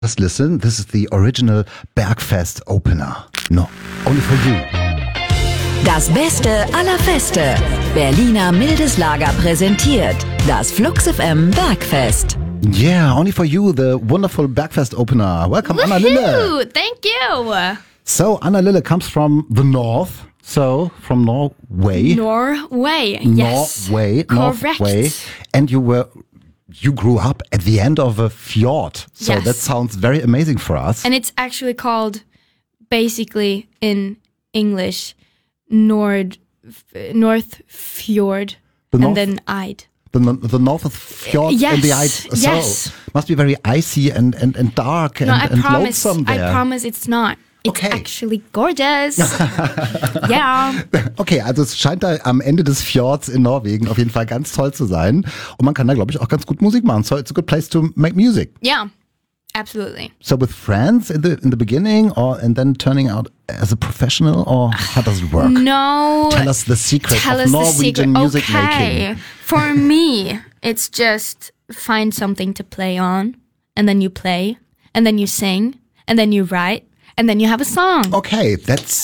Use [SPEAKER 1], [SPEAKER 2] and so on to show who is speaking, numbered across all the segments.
[SPEAKER 1] Just listen, this is the original Bergfest opener. No, only for you.
[SPEAKER 2] Das Beste aller Feste. Berliner Mildes Lager präsentiert das Flux FM Bergfest.
[SPEAKER 1] Yeah, only for you, the wonderful Bergfest opener. Welcome, Anna Lille.
[SPEAKER 3] Thank you.
[SPEAKER 1] So, Anna Lille comes from the north. So, from Norway.
[SPEAKER 3] Norway, yes.
[SPEAKER 1] Norway.
[SPEAKER 3] Correct.
[SPEAKER 1] Norway. And you grew up at the end of a fjord. So
[SPEAKER 3] Yes.
[SPEAKER 1] that sounds very amazing for us.
[SPEAKER 3] And it's actually called, basically in English, North Fjord,
[SPEAKER 1] The
[SPEAKER 3] and then Eid.
[SPEAKER 1] The north of fjord
[SPEAKER 3] Yes,
[SPEAKER 1] and the ice. So
[SPEAKER 3] yes.
[SPEAKER 1] must be very icy and dark
[SPEAKER 3] No, I
[SPEAKER 1] and
[SPEAKER 3] promise.
[SPEAKER 1] lonesome there.
[SPEAKER 3] I promise it's not. It's
[SPEAKER 1] Okay.
[SPEAKER 3] actually gorgeous. Yeah.
[SPEAKER 1] Okay, also es scheint da am Ende des Fjords in Norwegen auf jeden Fall ganz toll zu sein. Und man kann da, glaube ich, auch ganz gut Musik machen. So it's a good place to make music.
[SPEAKER 3] Yeah. Absolutely.
[SPEAKER 1] So with friends in the beginning and then turning out as a professional, or how does it work?
[SPEAKER 3] No.
[SPEAKER 1] Tell us the secret
[SPEAKER 3] Tell
[SPEAKER 1] of
[SPEAKER 3] us the
[SPEAKER 1] Norwegian
[SPEAKER 3] secret.
[SPEAKER 1] music
[SPEAKER 3] Okay.
[SPEAKER 1] making.
[SPEAKER 3] For me, it's just find something to play on, and then you play, and then you sing, and then you write, and then you have a song.
[SPEAKER 1] Okay,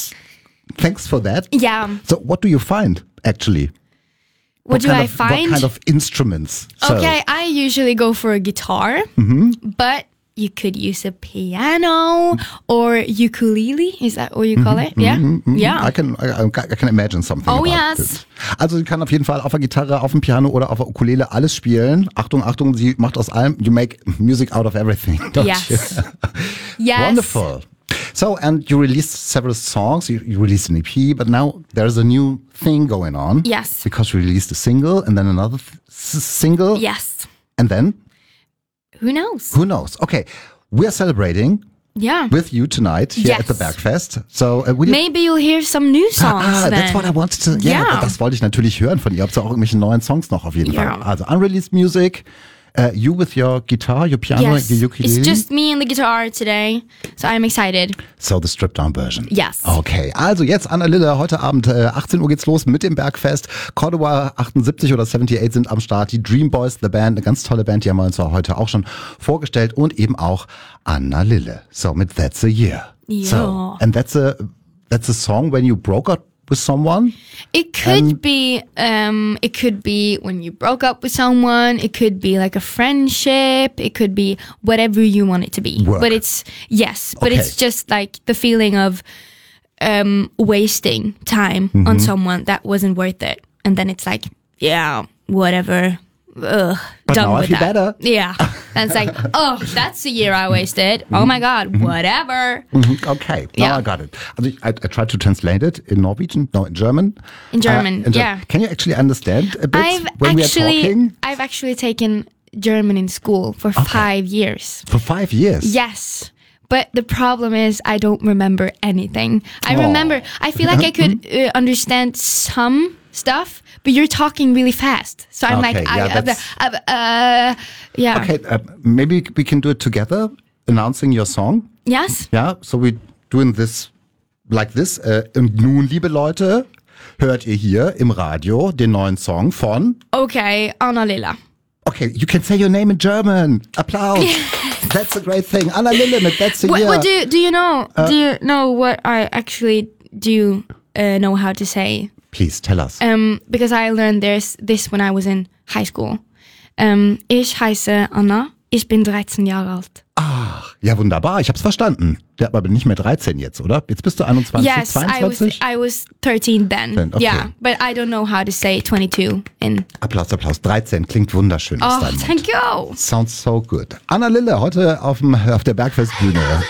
[SPEAKER 1] thanks for that.
[SPEAKER 3] Yeah.
[SPEAKER 1] So what do you find, actually?
[SPEAKER 3] What do
[SPEAKER 1] kind
[SPEAKER 3] I
[SPEAKER 1] of-
[SPEAKER 3] find?
[SPEAKER 1] What kind of instruments? So,
[SPEAKER 3] Okay, I usually go for a guitar, but you could use a piano or ukulele. Is that what you call it? Yeah. Yeah.
[SPEAKER 1] I can imagine something
[SPEAKER 3] Oh,
[SPEAKER 1] about
[SPEAKER 3] yes.
[SPEAKER 1] this. Also sie kann auf jeden Fall auf der Gitarre, auf dem Piano oder auf der Ukulele alles spielen. Achtung, Achtung, sie macht aus allem, you make music out of everything, don't
[SPEAKER 3] Yes.
[SPEAKER 1] you?
[SPEAKER 3] Yes.
[SPEAKER 1] Wonderful. So, and you released several songs, you released an EP, but now there's a new thing going on.
[SPEAKER 3] Yes.
[SPEAKER 1] Because you released a single and then another single.
[SPEAKER 3] Yes.
[SPEAKER 1] And then,
[SPEAKER 3] Who knows?
[SPEAKER 1] who knows? Okay, we are celebrating
[SPEAKER 3] Yeah.
[SPEAKER 1] with you tonight here
[SPEAKER 3] Yes.
[SPEAKER 1] at the Bergfest. So, will you
[SPEAKER 3] Maybe you'll hear some new songs then.
[SPEAKER 1] that's what I wanted to. Ja,
[SPEAKER 3] Yeah.
[SPEAKER 1] das wollte ich natürlich hören von ihr. Ob es auch irgendwelche neuen Songs noch auf jeden
[SPEAKER 3] Ja.
[SPEAKER 1] Fall. Also unreleased music, you with your guitar, your piano,
[SPEAKER 3] Yes.
[SPEAKER 1] your ukulele.
[SPEAKER 3] It's just me and the guitar today, so I'm excited.
[SPEAKER 1] So the stripped down version.
[SPEAKER 3] Yes.
[SPEAKER 1] Okay, also jetzt Anna Lille, heute Abend 18 Uhr geht's los mit dem Bergfest. Cordoba 78 oder 78 sind am Start. Die Dream Boys, the Band, eine ganz tolle Band, die haben wir uns auch heute auch schon vorgestellt. Und eben auch Anna Lille. So mit That's a Year.
[SPEAKER 3] Ja.
[SPEAKER 1] So, and that's a song when you broke up with someone?
[SPEAKER 3] It could be when you broke up with someone, it could be like a friendship, it could be whatever you want it to be.
[SPEAKER 1] Work.
[SPEAKER 3] But it's
[SPEAKER 1] Okay.
[SPEAKER 3] it's just like the feeling of wasting time on someone that wasn't worth it. And then it's like, yeah, whatever. Ugh,
[SPEAKER 1] But
[SPEAKER 3] done
[SPEAKER 1] now I
[SPEAKER 3] with
[SPEAKER 1] feel
[SPEAKER 3] that.
[SPEAKER 1] better.
[SPEAKER 3] Yeah. And it's like, oh, that's the year I wasted. Oh my God, whatever.
[SPEAKER 1] Okay, now
[SPEAKER 3] Yeah.
[SPEAKER 1] I got it. Also I tried to translate it in Norwegian, no, in German.
[SPEAKER 3] In German, yeah.
[SPEAKER 1] Can you actually understand a bit when we are talking?
[SPEAKER 3] I've actually taken German in school for 5 years.
[SPEAKER 1] For 5 years?
[SPEAKER 3] Yes. But the problem is I don't remember anything. I feel like I could understand some stuff, but you're talking really fast. So I'm
[SPEAKER 1] Okay,
[SPEAKER 3] yeah.
[SPEAKER 1] Okay, maybe we can do it together, announcing your song.
[SPEAKER 3] Yes?
[SPEAKER 1] Ja, so we doing this like this. Und nun, liebe Leute, hört ihr hier im Radio den neuen Song von...
[SPEAKER 3] Okay, Anna Lille.
[SPEAKER 1] Okay, you can say your name in German. Applaus. That's a great thing. Anna Lille mit That's a Year.
[SPEAKER 3] What do you know? Do you know what I actually do know how to say?
[SPEAKER 1] Please, tell us.
[SPEAKER 3] Because I learned this when I was in high school. Ich heiße Anna, ich bin 13 Jahre alt.
[SPEAKER 1] Ach, ja wunderbar, ich hab's verstanden. Der aber nicht mehr 13 jetzt, oder? Jetzt bist du 21,
[SPEAKER 3] Yes,
[SPEAKER 1] 22?
[SPEAKER 3] I was 13 then.
[SPEAKER 1] Then, okay.
[SPEAKER 3] Yeah, but I don't know how to say 22 in.
[SPEAKER 1] Applaus, Applaus. 13 klingt wunderschön aus
[SPEAKER 3] Oh,
[SPEAKER 1] deinem Mund.
[SPEAKER 3] thank you.
[SPEAKER 1] Sounds so good. Anna Lille, heute auf der Bergfestbühne.